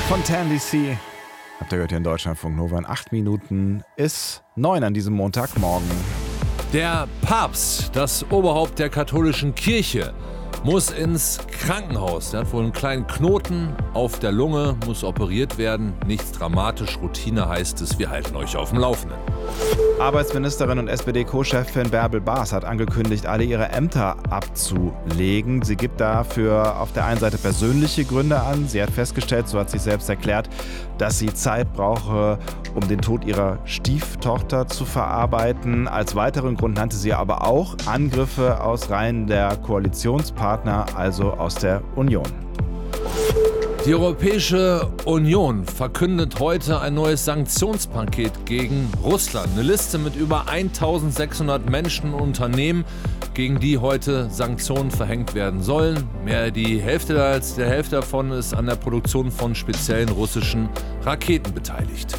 Fontaine DC. Habt ihr gehört hier in Deutschlandfunk Nova in 8 Minuten ist 9 an diesem Montagmorgen. Der Papst, das Oberhaupt der katholischen Kirche, muss ins Krankenhaus. Er hat wohl einen kleinen Knoten auf der Lunge, muss operiert werden. Nichts dramatisch, Routine heißt es. Wir halten euch auf dem Laufenden. Arbeitsministerin und SPD-Co-Chefin Bärbel Baas hat angekündigt, alle ihre Ämter abzulegen. Sie gibt dafür auf der einen Seite persönliche Gründe an. Sie hat festgestellt, so hat sie selbst erklärt, dass sie Zeit brauche, um den Tod ihrer Stieftochter zu verarbeiten. Als weiteren Grund nannte sie aber auch Angriffe aus Reihen der Koalitionspartner, also aus der Union. Die Europäische Union verkündet heute ein neues Sanktionspaket gegen Russland. Eine Liste mit über 1600 Menschen und Unternehmen, gegen die heute Sanktionen verhängt werden sollen. Mehr die Hälfte als der Hälfte davon ist an der Produktion von speziellen russischen Raketen beteiligt.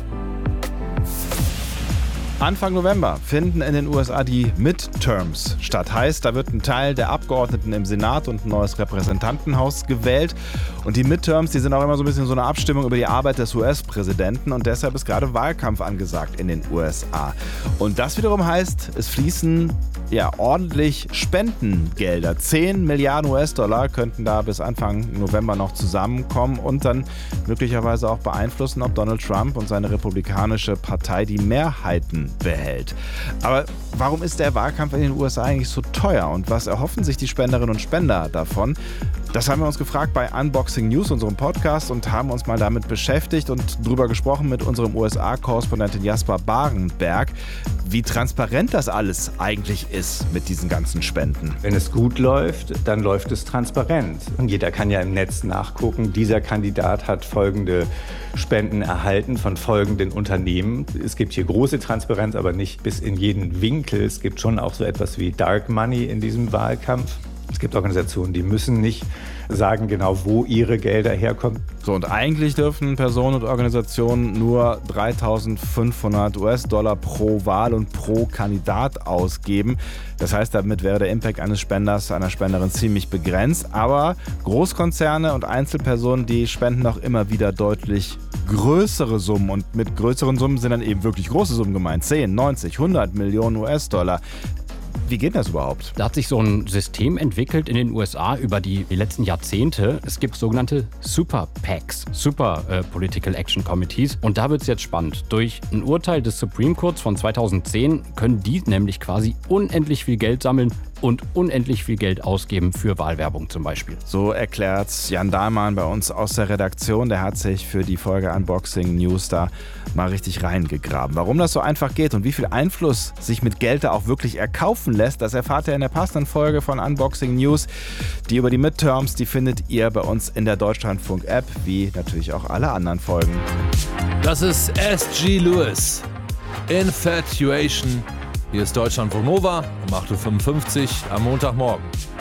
Anfang November finden in den USA die Midterms statt. Heißt, da wird ein Teil der Abgeordneten im Senat und ein neues Repräsentantenhaus gewählt. Und die Midterms, die sind auch immer so ein bisschen so eine Abstimmung über die Arbeit des US-Präsidenten. Und deshalb ist gerade Wahlkampf angesagt in den USA. Und das wiederum heißt, es fließen ordentlich Spendengelder. 10 Milliarden US-Dollar könnten da bis Anfang November noch zusammenkommen und dann möglicherweise auch beeinflussen, ob Donald Trump und seine republikanische Partei die Mehrheiten behält. Aber warum ist der Wahlkampf in den USA eigentlich so teuer und was erhoffen sich die Spenderinnen und Spender davon? Das haben wir uns gefragt bei Unboxing News, unserem Podcast, und haben uns mal damit beschäftigt und drüber gesprochen mit unserem USA-Korrespondenten Jasper Barenberg, wie transparent das alles eigentlich ist mit diesen ganzen Spenden. Wenn es gut läuft, dann läuft es transparent. Und jeder kann ja im Netz nachgucken, dieser Kandidat hat folgende Spenden erhalten von folgenden Unternehmen. Es gibt hier große Transparenz, aber nicht bis in jeden Winkel. Es gibt schon auch so etwas wie Dark Money in diesem Wahlkampf. Es gibt Organisationen, die müssen nicht sagen genau, wo ihre Gelder herkommen. So, und eigentlich dürfen Personen und Organisationen nur 3.500 US-Dollar pro Wahl und pro Kandidat ausgeben. Das heißt, damit wäre der Impact eines Spenders, einer Spenderin ziemlich begrenzt. Aber Großkonzerne und Einzelpersonen, die spenden auch immer wieder deutlich größere Summen. Und mit größeren Summen sind dann eben wirklich große Summen gemeint. 10, 90, 100 Millionen US-Dollar. Wie geht das überhaupt? Da hat sich so ein System entwickelt in den USA über die letzten Jahrzehnte. Es gibt sogenannte Super PACs, Super Political Action Committees. Und da wird es jetzt spannend. Durch ein Urteil des Supreme Courts von 2010 können die nämlich quasi unendlich viel Geld sammeln und unendlich viel Geld ausgeben für Wahlwerbung zum Beispiel. So erklärt Jan Dahlmann bei uns aus der Redaktion. Der hat sich für die Folge Unboxing News da mal richtig reingegraben. Warum das so einfach geht und wie viel Einfluss sich mit Geld da auch wirklich erkaufen lässt, das erfahrt ihr in der passenden Folge von Unboxing News. Die über die Midterms, die findet ihr bei uns in der Deutschlandfunk-App, wie natürlich auch alle anderen Folgen. Das ist S.G. Lewis. Infatuation. Hier ist Deutschlandfunk Nova um 8.55 Uhr am Montagmorgen.